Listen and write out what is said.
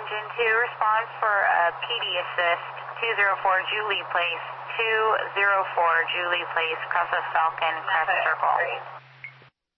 Engine 2, response for PD assist, 204 Julie Place, 204 Julie Place, cross of Falcon, crest circle.